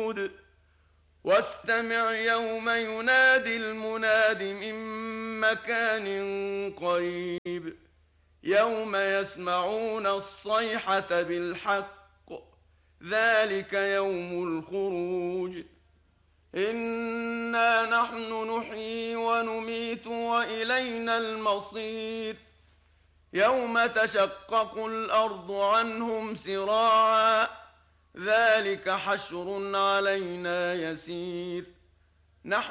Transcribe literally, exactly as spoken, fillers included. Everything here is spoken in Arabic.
الخلود واستمع يوم ينادي المناد من مكان قريب يوم يسمعون الصيحة بالحق ذلك يوم الخروج إنا نحن نحيي ونميت وإلينا المصير يوم تشقق الأرض عنهم سراعا ذلك حشر علينا يسير نحن